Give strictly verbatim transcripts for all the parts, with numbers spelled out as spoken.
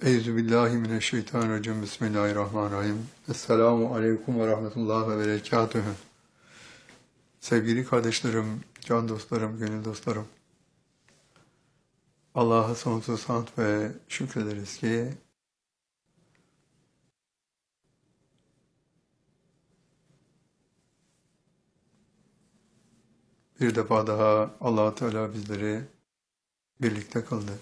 Euzubillahimineşşeytanirracim. Bismillahirrahmanirrahim. Esselamu aleyküm ve rahmetullah ve berekatühü. Sevgili kardeşlerim, can dostlarım, gönül dostlarım. Allah'a sonsuz hamd ve şükrederiz ki bir defa daha Allah Teala bizleri birlikte kıldı.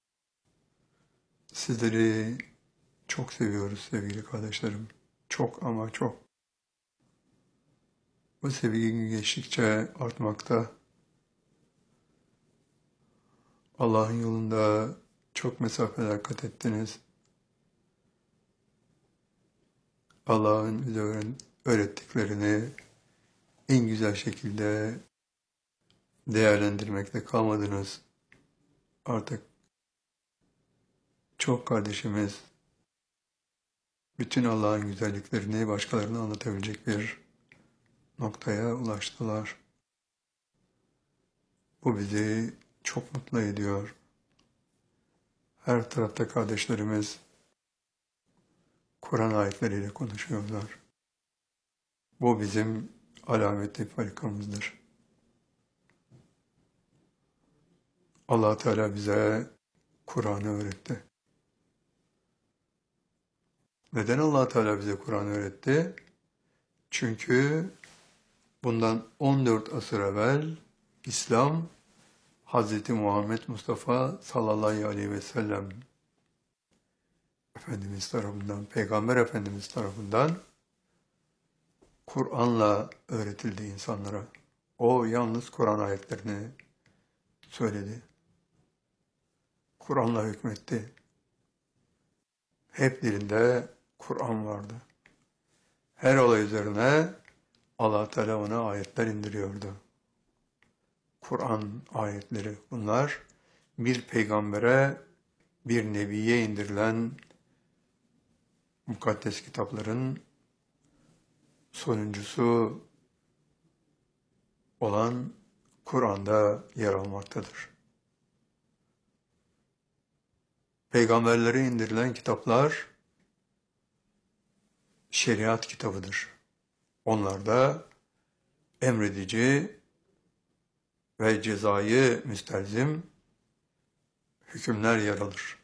Sizleri çok seviyoruz sevgili kardeşlerim. Çok ama çok. Bu sevgi gün geçtikçe artmakta. Allah'ın yolunda çok mesafeler kat ettiniz. Allah'ın bize öğrettiklerini en güzel şekilde değerlendirmekte kalmadınız. Artık çok kardeşimiz bütün Allah'ın güzelliklerini başkalarına anlatabilecek bir noktaya ulaştılar. Bu bizi çok mutlu ediyor. Her tarafta kardeşlerimiz Kur'an ayetleriyle konuşuyorlar. Bu bizim alametli farikamızdır. Allah Teala bize Kur'an'ı öğretti. Neden Allah Teala bize Kur'an'ı öğretti? Çünkü bundan on dört asır evvel İslam, Hazreti Muhammed Mustafa sallallahu aleyhi ve sellem Efendimiz tarafından, Peygamber Efendimiz tarafından Kur'an'la öğretildi insanlara. O yalnız Kur'an ayetlerini söyledi. Kur'an'la hükmetti. Hep dilinde Kur'an vardı. Her olay üzerine Allah Teala ona ayetler indiriyordu. Kur'an ayetleri bunlar bir peygambere, bir nebiye indirilen mukaddes kitapların sonuncusu olan Kur'an'da yer almaktadır. Peygamberlere indirilen kitaplar şeriat kitabıdır. Onlarda emredici ve cezayı müstelzim hükümler yer alır.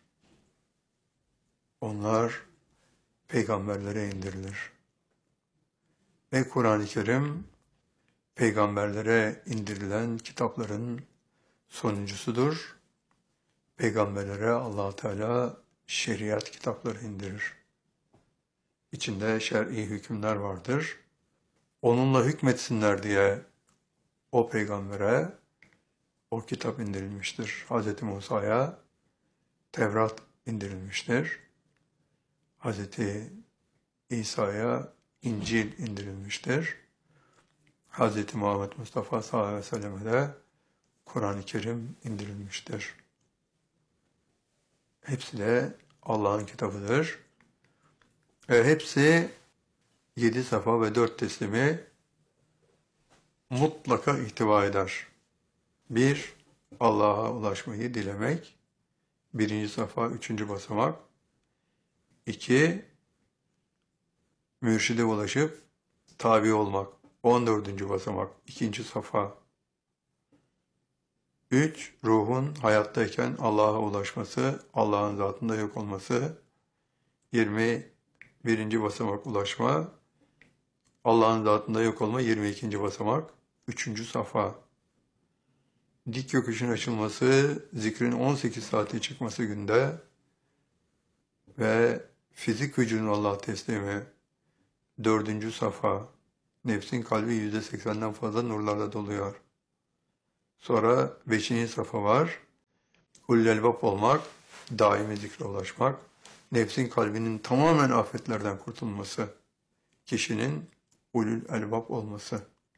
Onlar peygamberlere indirilir. Ve Kur'an-ı Kerim peygamberlere indirilen kitapların sonuncusudur. Peygamberlere Allah Teala şeriat kitapları indirir. İçinde şer'i hükümler vardır. Onunla hükmetsinler diye o peygambere o kitap indirilmiştir. Hz. Musa'ya Tevrat indirilmiştir. Hz. İsa'ya İncil indirilmiştir. Hz. Muhammed Mustafa sallallahu aleyhi ve sellem'e de Kur'an-ı Kerim indirilmiştir. Hepsi de Allah'ın kitabıdır. Ve hepsi yedi safa ve dört teslimi mutlaka ihtiva eder. Bir, Allah'a ulaşmayı dilemek. Birinci safa, üçüncü basamak. İki, mürşide ulaşıp tabi olmak. On dördüncü basamak, ikinci safa. Üç, ruhun hayattayken Allah'a ulaşması, Allah'ın zatında yok olması. Yirmi birinci basamak ulaşma, Allah'ın zatında yok olma. Yirmi ikinci basamak, üçüncü safa. Dik göküşün açılması, zikrin on sekiz saati çıkması günde ve fizik vücudun Allah teslimi, dördüncü safa. Nefsin kalbi yüzde seksenden fazla nurlarla doluyor. Sonra beşinci safa var. Ulul elbab olmak, daimi zikre ulaşmak. Nefsin kalbinin tamamen afetlerden kurtulması. Kişinin ulul elbab olması.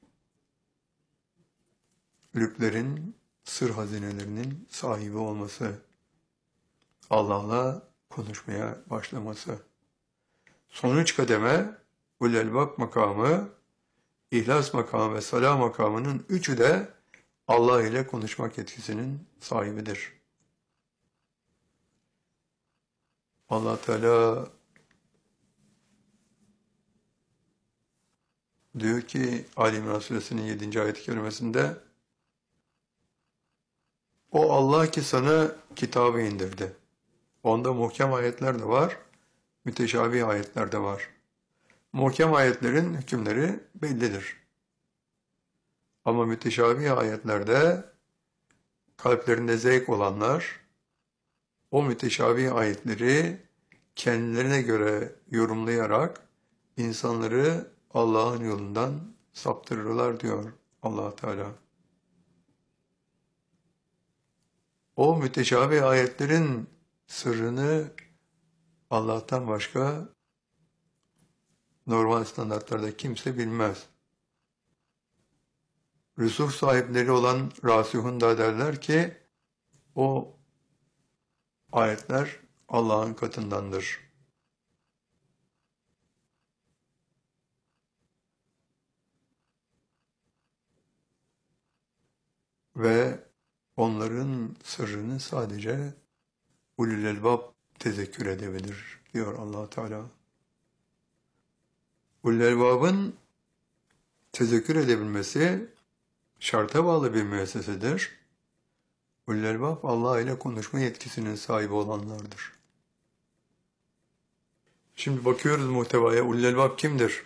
Lüblerin, sır hazinelerinin sahibi olması. Allah'la konuşmaya başlaması. Sonuç kademe, ulul elbab makamı, İhlas makamı ve salah makamının üçü de Allah ile konuşmak yetkisinin sahibidir. Allah Teala diyor ki Ali İmran Suresinin yedinci ayet-i kerimesinde, o Allah ki sana kitabı indirdi. Onda muhkem ayetler de var, müteşabih ayetler de var. Muhkem ayetlerin hükümleri bellidir. Ama müteşabih ayetlerde kalplerinde zevk olanlar o müteşabih ayetleri kendilerine göre yorumlayarak insanları Allah'ın yolundan saptırırlar diyor Allah Teala. O müteşabih ayetlerin sırrını Allah'tan başka normal standartlarda kimse bilmez. Rüsuh sahipleri olan rasihun da derler ki o ayetler Allah'ın katındandır. Ve onların sırrını sadece ulul elbab tezekkür edebilir diyor Allah Teala. Ulul elbabın tezekkür edebilmesi şarta bağlı bir müessesedir. Ulul elbab Allah ile konuşma yetkisinin sahibi olanlardır. Şimdi bakıyoruz muhtevaya. Ulul elbab kimdir?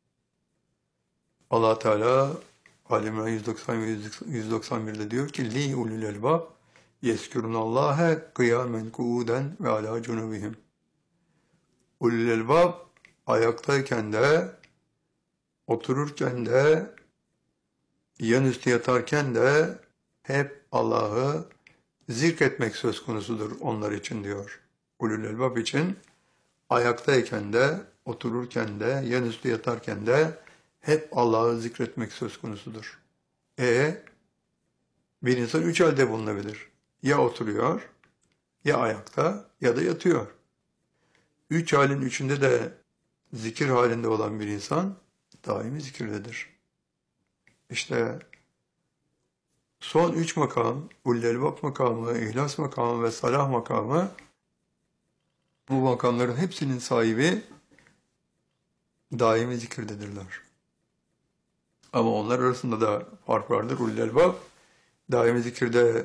Allah Teala Ali İmran yüz doksan ve yüz doksan bir'de diyor ki li ulul elbab yezkurunallaha kıyamen kuuden ve ala cunubihim. Ulul elbab ayaktayken de, otururken de, yan üstü yatarken de hep Allah'ı zikretmek söz konusudur onlar için diyor. Ulul elbab için ayaktayken de, otururken de, yan üstü yatarken de hep Allah'ı zikretmek söz konusudur. E bir insan üç halde bulunabilir. Ya oturuyor, ya ayakta, ya da yatıyor. Üç halin üçünde de zikir halinde olan bir insan daimi zikirdedir. İşte son üç makam, ulul elbab makamı, ihlas makamı ve salah makamı, bu makamların hepsinin sahibi daimi zikirdedirler. Ama onlar arasında da fark vardır. Ulul elbab daimi zikirde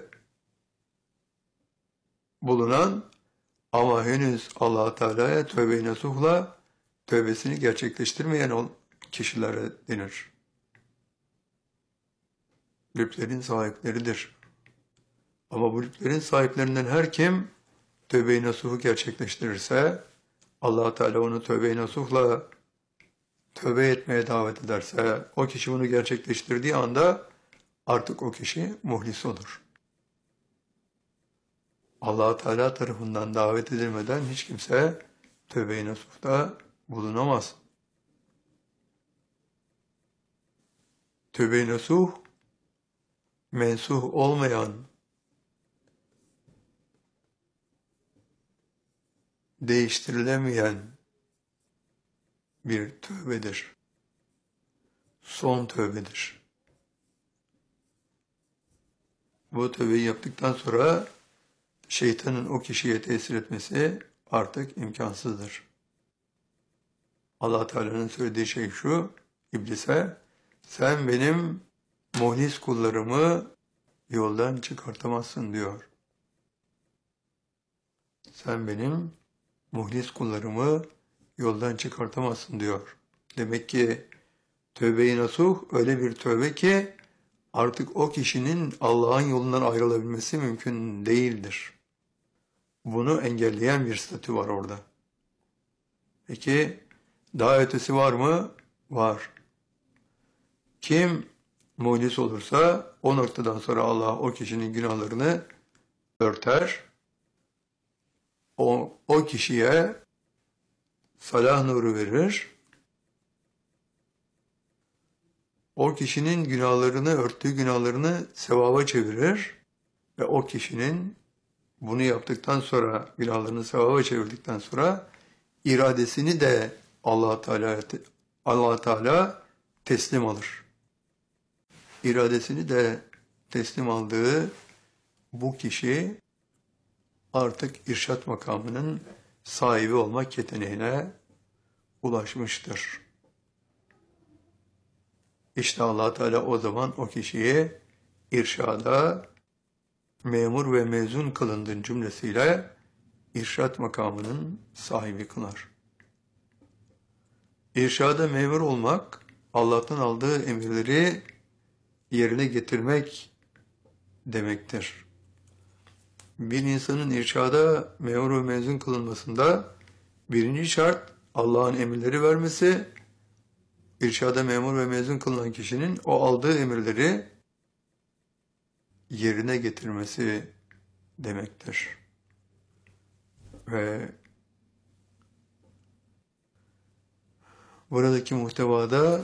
bulunan ama henüz Allah Teala'ya tövbe-i nasuhla tövbesini gerçekleştirmeyen o kişilere denir. Lütflerin sahipleridir. Ama bu lütflerin sahiplerinden her kim tövbe-i nasuhu gerçekleştirirse, Allah Teala onu tövbe-i nasuhla tövbe etmeye davet ederse, o kişi bunu gerçekleştirdiği anda artık o kişi muhlis olur. Allah Teala tarafından davet edilmeden hiç kimse tövbe-i nasuhta bulunamaz. Tövbe-i nasuh, mensuh olmayan, değiştirilemeyen bir tövbedir. Son tövbedir. Bu tövbeyi yaptıktan sonra şeytanın o kişiye tesir etmesi artık imkansızdır. Allah Teala'nın söylediği şey şu, İblise, sen benim muhlis kullarımı yoldan çıkartamazsın diyor. Sen benim muhlis kullarımı yoldan çıkartamazsın diyor. Demek ki tövbe-i nasuh öyle bir tövbe ki artık o kişinin Allah'ın yolundan ayrılabilmesi mümkün değildir. Bunu engelleyen bir statü var orada. Peki daha ötesi var mı? Var. Kim muhlis olursa o noktadan sonra Allah o kişinin günahlarını örter. O, o kişiye salah nuru verir. O kişinin günahlarını, örttüğü günahlarını sevaba çevirir. Ve o kişinin bunu yaptıktan sonra, günahlarını sevaba çevirdikten sonra iradesini de Allah Teala Allah Teala teslim alır. İradesini de teslim aldığı bu kişi artık irşat makamının sahibi olmak yeteneğine ulaşmıştır. İşte Allah Teala o zaman o kişiyi irşada memur ve mezun kılındığın cümlesiyle irşat makamının sahibi kılar. İrşada memur olmak, Allah'tan aldığı emirleri yerine getirmek demektir. Bir insanın irşada memur ve mezun kılınmasında birinci şart Allah'ın emirleri vermesi, irşada memur ve mezun kılınan kişinin o aldığı emirleri yerine getirmesi demektir. Ve buradaki muhtevada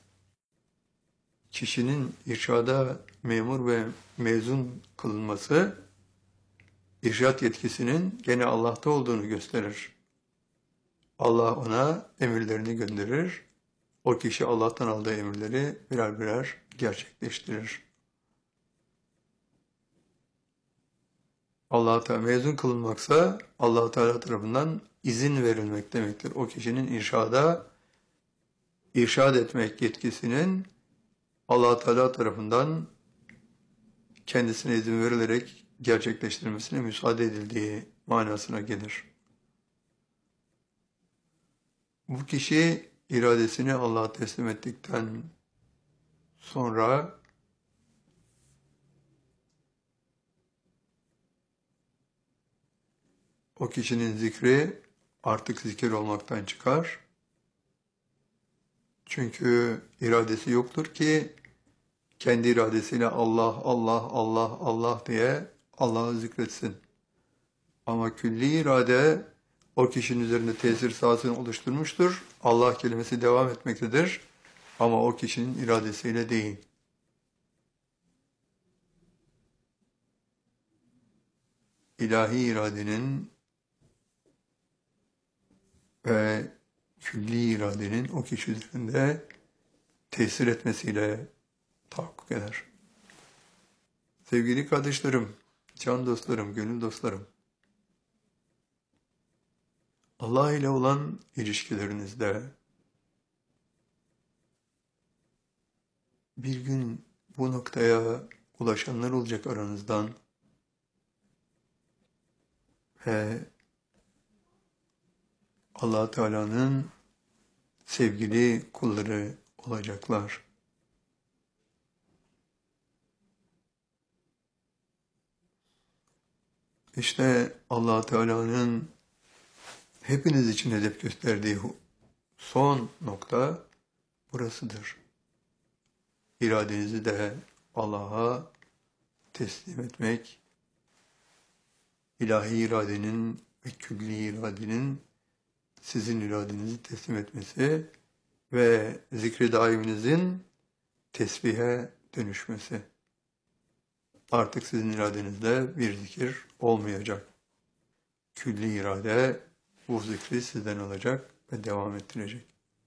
kişinin irşada memur ve mezun kılınması, irşat yetkisinin gene Allah'ta olduğunu gösterir. Allah ona emirlerini gönderir. O kişi Allah'tan aldığı emirleri birer birer gerçekleştirir. Allah-u Teala mezun kılınmaksa Allah-u Teala tarafından izin verilmek demektir. O kişinin irşada irşad etmek yetkisinin Allah-u Teala tarafından kendisine izin verilerek gerçekleştirilmesine müsaade edildiği manasına gelir. Bu kişi iradesini Allah'a teslim ettikten sonra o kişinin zikri artık zikir olmaktan çıkar. Çünkü iradesi yoktur ki kendi iradesiyle Allah, Allah, Allah, Allah diye Allah'ı zikretsin. Ama külli irade o kişinin üzerinde tesir sahasını oluşturmuştur. Allah kelimesi devam etmektedir. Ama o kişinin iradesiyle değil. İlahi iradenin ve külli iradenin o kişi üzerinde tesir etmesiyle tahakkuk eder. Sevgili kardeşlerim, can dostlarım, gönül dostlarım, Allah ile olan ilişkilerinizde bir gün bu noktaya ulaşanlar olacak aranızdan ve Allah Teala'nın sevgili kulları olacaklar. İşte Allah Teala'nın hepiniz için hedef gösterdiği son nokta burasıdır. İradenizi de Allah'a teslim etmek, ilahi iradenin ve külli iradenin sizin iradenizi teslim etmesi ve zikri daiminizin tesbihe dönüşmesi. Artık sizin iradenizde bir zikir olmayacak. Külli irade bu zikri sizden alacak ve devam ettirecek.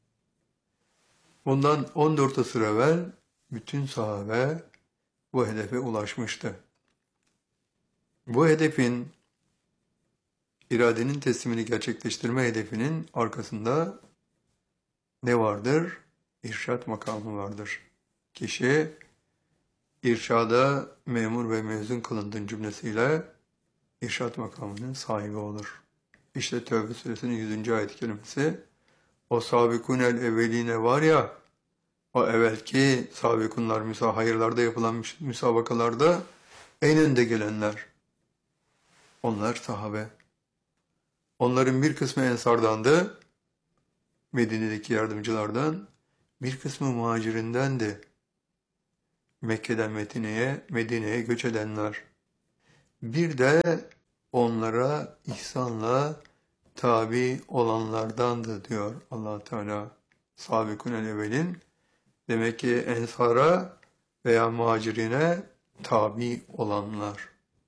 Bundan on dört asır evvel bütün sahabe bu hedefe ulaşmıştı. Bu hedefin, iradenin teslimini gerçekleştirme hedefinin arkasında ne vardır? İrşat makamı vardır. Kişi irşada memur ve mezun kılındığın cümlesiyle irşat makamının sahibi olur. İşte Tevbe suresinin yüzüncü ayet-i kerimesi, o sabikûnel evveline var ya, o evvelki sabikunlar, müsa hayırlarda yapılan müsabakalarda en önde gelenler. Onlar sahabe. Onların bir kısmı ensardandı, Medine'deki yardımcılardan, bir kısmı muhacirindendi. Mekke'den Medine'ye, Medine'ye göç edenler. Bir de onlara ihsanla tabi olanlardandı diyor Allah Teala. Sabikûnel evvelin. Demek ki ensara veya muhacirine tabi olanlar.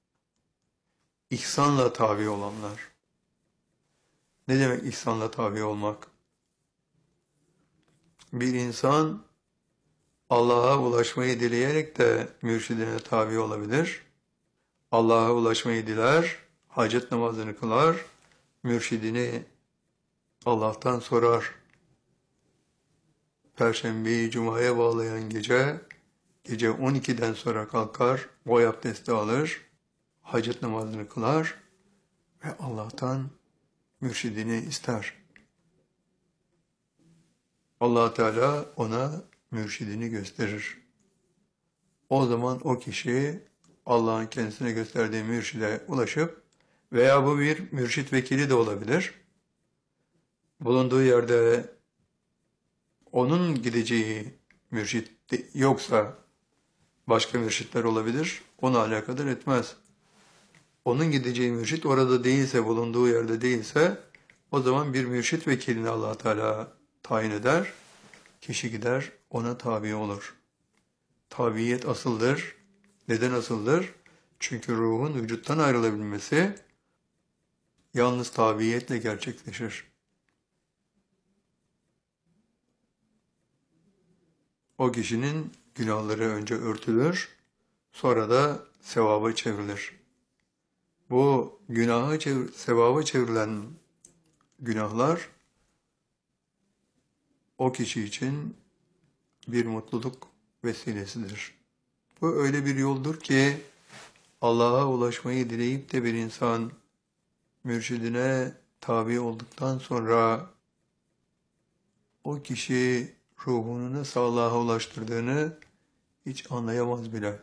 İhsanla tabi olanlar. Ne demek ihsanla tabi olmak? Bir insan Allah'a ulaşmayı dileyerek de mürşidine tabi olabilir. Allah'a ulaşmayı diler, hacet namazını kılar mürşidini Allah'tan sorar. Perşembeyi Cuma'ya bağlayan gece, gece on ikiden sonra kalkar, boy abdesti alır, hacet namazını kılar ve Allah'tan mürşidini ister. Allah Teala ona mürşidini gösterir. O zaman o kişi Allah'ın kendisine gösterdiği mürşide ulaşıp veya bu bir mürşit vekili de olabilir. Bulunduğu yerde onun gideceği mürşit yoksa başka mürşitler olabilir. Onu alakadar etmez. Onun gideceği mürşit orada değilse, bulunduğu yerde değilse o zaman bir mürşit vekilini Allah Teala tayin eder. Kişi gider ona tabi olur. Tabiyet asıldır. Neden asıldır? Çünkü ruhun vücuttan ayrılabilmesi yalnız tabiyetle gerçekleşir. O kişinin günahları önce örtülür, sonra da sevaba çevrilir. Bu günaha çevir, sevaba çevrilen günahlar o kişi için bir mutluluk vesilesidir. Bu öyle bir yoldur ki Allah'a ulaşmayı dileyip de bir insan mürşidine tabi olduktan sonra o kişi ruhunu nasıl Allah'a ulaştırdığını hiç anlayamaz bile.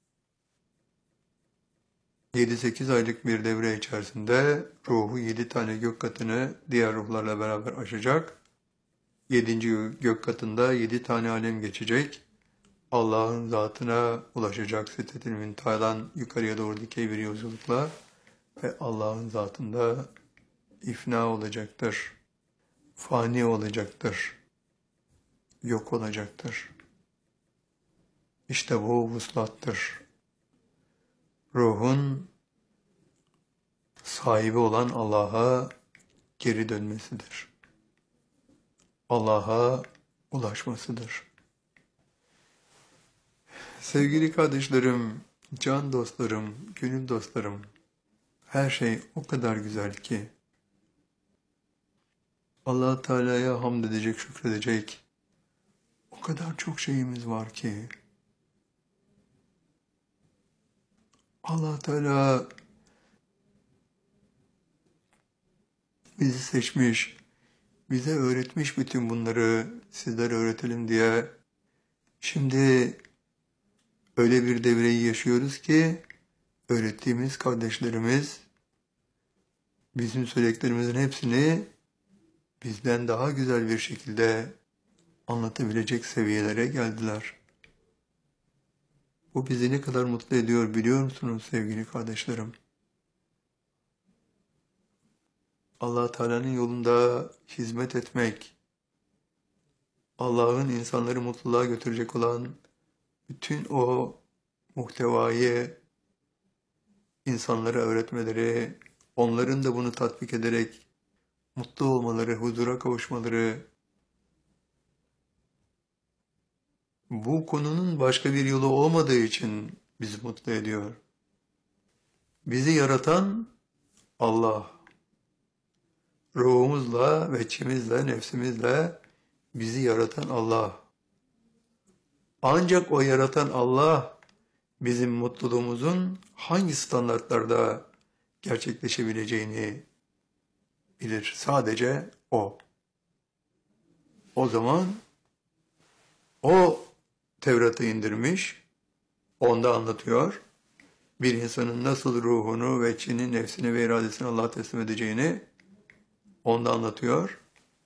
yedi sekiz aylık bir devre içerisinde ruhu yedi tane gök katını diğer ruhlarla beraber aşacak. yedinci gök katında yedi tane alem geçecek. Allah'ın zatına ulaşacak Sidretil Münteha'dan yukarıya doğru dikey bir yolculukla ve Allah'ın zatında ifna olacaktır. Fani olacaktır. Yok olacaktır. İşte bu vuslattır. Ruhun sahibi olan Allah'a geri dönmesidir. Allah'a ulaşmasıdır. Sevgili kardeşlerim, can dostlarım, gönül dostlarım, her şey o kadar güzel ki Allah Teala'ya hamd edecek, şükredecek o kadar çok şeyimiz var ki Allah Teala bizi seçmiş, bize öğretmiş bütün bunları sizlere öğretelim diye. Şimdi öyle bir devreyi yaşıyoruz ki öğrettiğimiz kardeşlerimiz bizim söylediklerimizin hepsini bizden daha güzel bir şekilde anlatabilecek seviyelere geldiler. Bu bizi ne kadar mutlu ediyor biliyor musunuz sevgili kardeşlerim? Allah Teala'nın yolunda hizmet etmek, Allah'ın insanları mutluluğa götürecek olan bütün o muhtevayı insanlara öğretmeleri, onların da bunu tatbik ederek mutlu olmaları, huzura kavuşmaları, bu konunun başka bir yolu olmadığı için bizi mutlu ediyor. Bizi yaratan Allah. Ruhumuzla, veçimizle, nefsimizle bizi yaratan Allah. Ancak o yaratan Allah bizim mutluluğumuzun hangi standartlarda gerçekleşebileceğini bilir. Sadece O. O zaman O Tevrat'ı indirmiş, onda anlatıyor. Bir insanın nasıl ruhunu, veçini, nefsini ve iradesini Allah'a teslim edeceğini onda anlatıyor.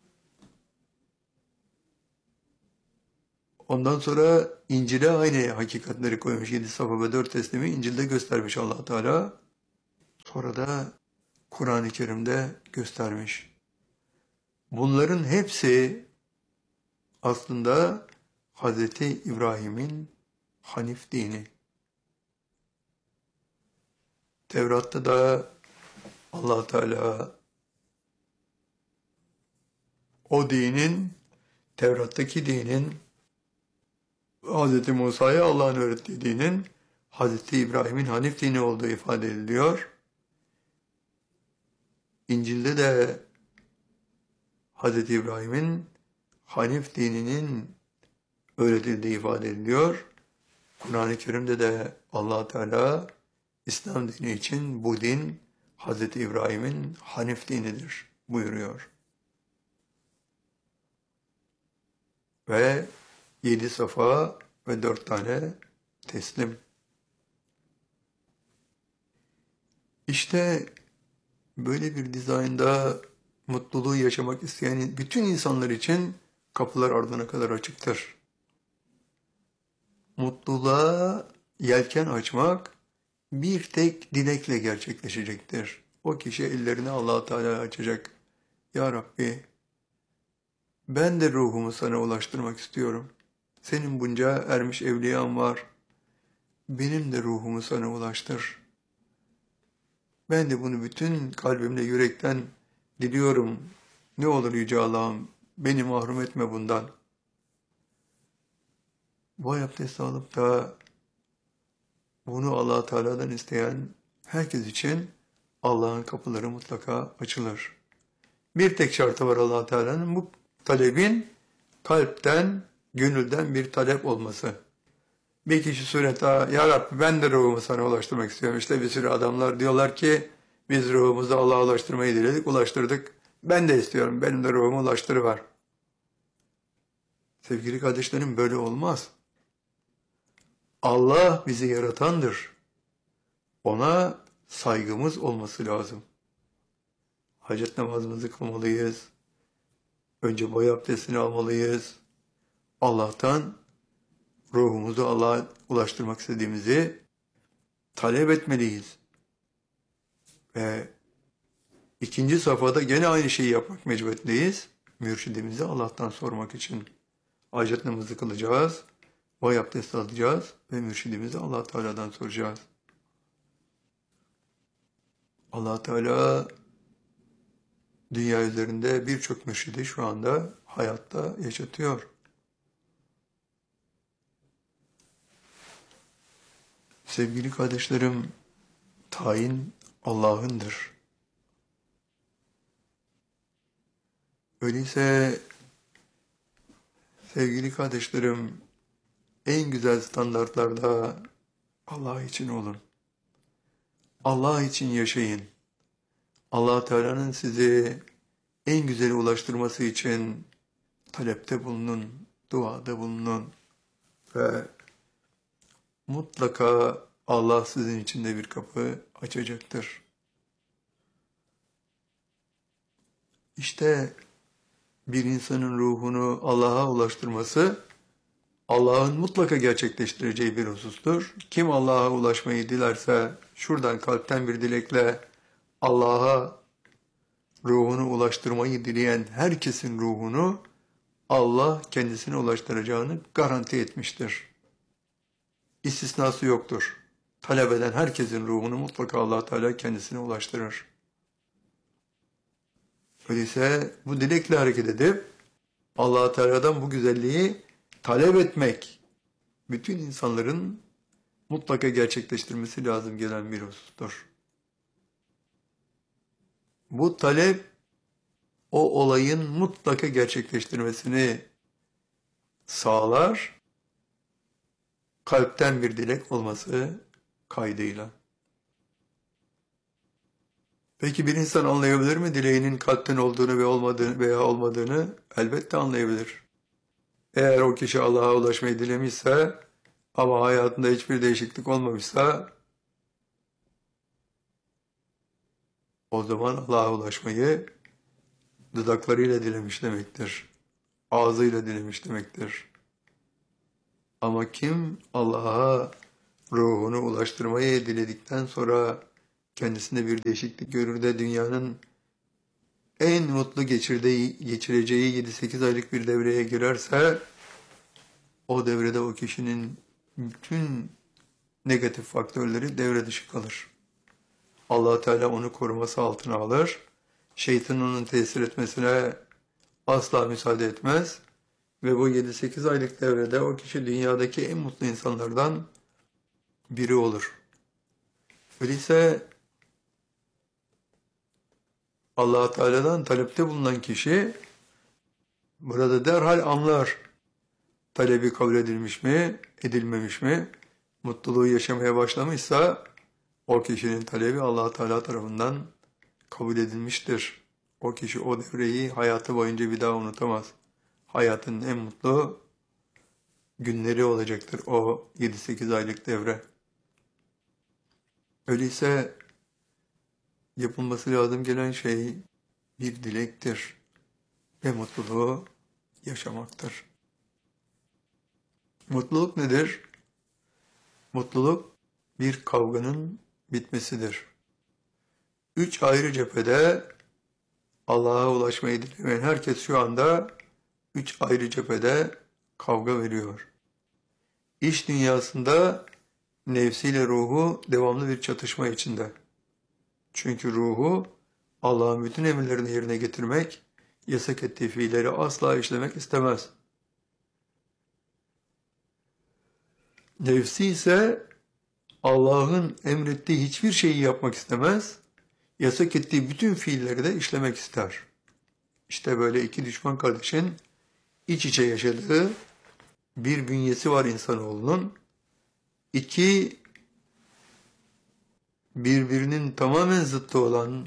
Ondan sonra İncil'e aynı hakikatleri koymuş. Yedi safa ve dört teslimi İncil'de göstermiş Allah Teala. Sonra da Kur'an-ı Kerim'de göstermiş. Bunların hepsi aslında Hazreti İbrahim'in Hanif dini. Tevrat'ta da Allah Teala o dinin, Tevrat'taki dinin, Hz. Musa'ya Allah'ın öğrettiği dinin Hz. İbrahim'in Hanif dini olduğu ifade ediliyor. İncil'de de Hazreti İbrahim'in Hanif dininin öğretildiği ifade ediliyor. Kur'an-ı Kerim'de de Allah Teala İslam dini için bu din Hazreti İbrahim'in Hanif dinidir buyuruyor. Ve yedi safa ve dört tane teslim. İşte böyle bir dizaynda mutluluğu yaşamak isteyen bütün insanlar için kapılar ardına kadar açıktır. Mutluluğa yelken açmak bir tek dilekle gerçekleşecektir. O kişi ellerini Allah Teala açacak. Ya Rabbi, ben de ruhumu sana ulaştırmak istiyorum. Senin bunca ermiş evliyan var. Benim de ruhumu sana ulaştır. Ben de bunu bütün kalbimle, yürekten diliyorum. Ne olur Yüce Allah'ım, beni mahrum etme bundan. Bu abdesti alıp da bunu Allah Teala'dan isteyen herkes için Allah'ın kapıları mutlaka açılır. Bir tek şartı var Allah Teala'nın, bu talebin kalpten, gönülden bir talep olması. Bir kişi sureta, ya Rabbi ben de ruhumu sana ulaştırmak istiyorum. İşte bir sürü adamlar diyorlar ki biz ruhumuzu Allah'a ulaştırmayı diledik, ulaştırdık. Ben de istiyorum, benim de ruhumu ulaştırıver. Sevgili kardeşlerim, böyle olmaz. Allah bizi yaratandır. Ona saygımız olması lazım. Hacet namazımızı kılmalıyız. Önce boy abdestini almalıyız. Allah'tan ruhumuzu Allah'a ulaştırmak istediğimizi talep etmeliyiz. Ve ikinci safhada gene aynı şeyi yapmak mecburiyetindeyiz. Mürşidimizi Allah'tan sormak için. Hacet namazı kılacağız. Boy abdesti alacağız ve mürşidimizi Allah Teala'dan soracağız. Allah Teala dünya üzerinde birçok mürşidi şu anda hayatta yaşatıyor. Sevgili kardeşlerim, tayin Allah'ındır. Öyleyse sevgili kardeşlerim, en güzel standartlarda Allah için olun. Allah için yaşayın. Allah Teala'nın sizi en güzeli ulaştırması için talepte bulunun, duada bulunun ve mutlaka Allah sizin için de bir kapı açacaktır. İşte bir insanın ruhunu Allah'a ulaştırması Allah'ın mutlaka gerçekleştireceği bir husustur. Kim Allah'a ulaşmayı dilerse şuradan kalpten bir dilekle Allah'a ruhunu ulaştırmayı dileyen herkesin ruhunu Allah kendisine ulaştıracağını garanti etmiştir. İstisnası yoktur. Talep eden herkesin ruhunu mutlaka Allah Teala kendisine ulaştırır. Öyleyse bu dilekle hareket edip Allah Teala'dan bu güzelliği talep etmek bütün insanların mutlaka gerçekleştirmesi lazım gelen bir husustur. Bu talep o olayın mutlaka gerçekleştirmesini sağlar, kalpten bir dilek olması kaydıyla. Peki bir insan anlayabilir mi dileğinin kalpten olduğunu ve olmadığını veya olmadığını? Elbette anlayabilir. Eğer o kişi Allah'a ulaşmayı dilemişse ama hayatında hiçbir değişiklik olmamışsa o zaman Allah'a ulaşmayı dudaklarıyla dilemiş demektir. Ağzıyla dilemiş demektir. Ama kim Allah'a ruhunu ulaştırmayı diledikten sonra kendisinde bir değişiklik görür de dünyanın en mutlu geçirdiği, geçireceği yedi sekiz aylık bir devreye girerse o devrede o kişinin bütün negatif faktörleri devre dışı kalır. Allah Teala onu koruması altına alır. Şeytanın onun tesir etmesine asla müsaade etmez. Ve bu yedi sekiz aylık devrede o kişi dünyadaki en mutlu insanlardan biri olur. Öyleyse Allah Teala'dan talepte bulunan kişi burada derhal anlar. Talebi kabul edilmiş mi, edilmemiş mi? Mutluluğu yaşamaya başlamışsa o kişinin talebi Allah Teala tarafından kabul edilmiştir. O kişi o devreyi hayatı boyunca bir daha unutamaz. Hayatının en mutlu günleri olacaktır o yedi sekiz aylık devre. Öyleyse yapılması lazım gelen şey bir dilektir ve mutluluğu yaşamaktır. Mutluluk nedir? Mutluluk bir kavganın bitmesidir. Üç ayrı cephede Allah'a ulaşmayı dilemeyen herkes şu anda üç ayrı cephede kavga veriyor. İş dünyasında nefsiyle ruhu devamlı bir çatışma içinde. Çünkü ruhu Allah'ın bütün emirlerini yerine getirmek, yasak ettiği fiilleri asla işlemek istemez. Nefsi ise Allah'ın emrettiği hiçbir şeyi yapmak istemez, yasak ettiği bütün fiilleri de işlemek ister. İşte böyle iki düşman kardeşin iç içe yaşadığı bir bünyesi var insanoğlunun. İki birbirinin tamamen zıttı olan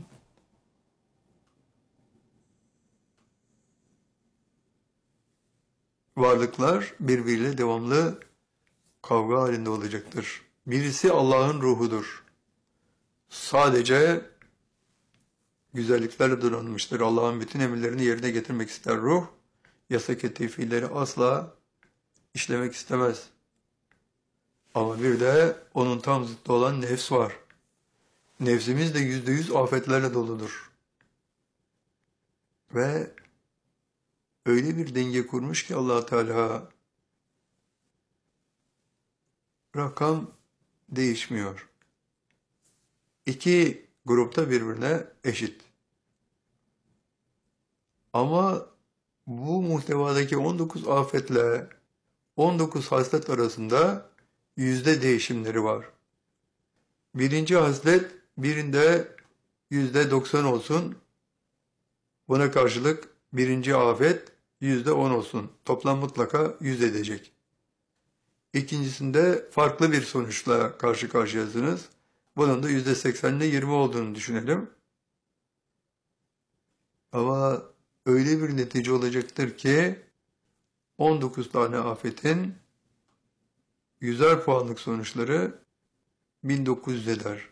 varlıklar birbiriyle devamlı kavga halinde olacaktır. Birisi Allah'ın ruhudur. Sadece güzelliklerle donanmıştır. Allah'ın bütün emirlerini yerine getirmek ister ruh. Yasak ettiği fiilleri asla işlemek istemez. Ama bir de onun tam zıttı olan nefs var. Nefsimiz de yüzde yüz afetlerle doludur. Ve öyle bir denge kurmuş ki Allah Teala rakam değişmiyor. İki grupta birbirine eşit. Ama bu muhtevadaki on dokuz afetle on dokuz haslet arasında yüzde değişimleri var. Birinci haslet birinde yüzde doksan olsun. Buna karşılık birinci afet yüzde on olsun. Toplam mutlaka yüz edecek. İkincisinde farklı bir sonuçla karşı karşıyasınız. Bunun da yüzde seksenle yirmi olduğunu düşünelim. Ama öyle bir netice olacaktır ki on dokuz tane afetin yüzer puanlık sonuçları bin dokuz yüz eder.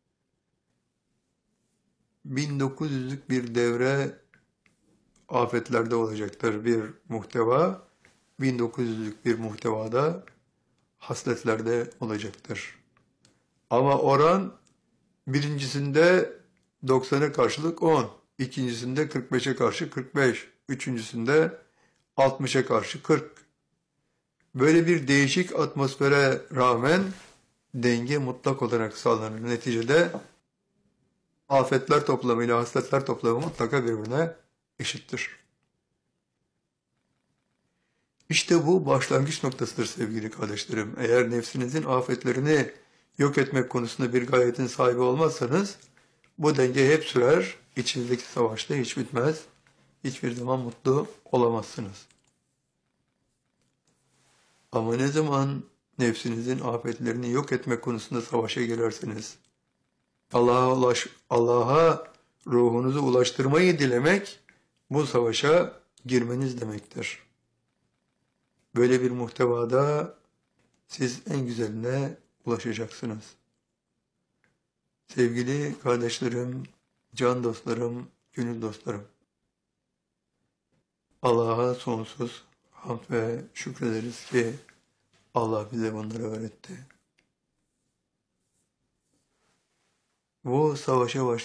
bin dokuz yüzlük bir devre afetlerde olacaktır bir muhteva. bin dokuz yüzlük bir muhtevada hasletlerde olacaktır. Ama oran birincisinde doksana karşılık on, ikincisinde kırk beşe karşı kırk beş, üçüncüsünde altmışa karşı kırk. Böyle bir değişik atmosfere rağmen denge mutlak olarak sağlanır. Neticede afetler toplamı ile hasletler toplamı mutlaka birbirine eşittir. İşte bu başlangıç noktasıdır sevgili kardeşlerim. Eğer nefsinizin afetlerini yok etmek konusunda bir gayetin sahibi olmazsanız bu denge hep sürer, içinizdeki savaşta hiç bitmez, hiçbir zaman mutlu olamazsınız. Ama ne zaman nefsinizin afetlerini yok etmek konusunda savaşa girerseniz, Allah'a ulaş, Allah'a ruhunuzu ulaştırmayı dilemek bu savaşa girmeniz demektir. Böyle bir muhtevada siz en güzeline ulaşacaksınız. Sevgili kardeşlerim, can dostlarım, gönül dostlarım, Allah'a sonsuz hamd ve şükrederiz ki Allah bize bunları öğretti. Bu savaşa baş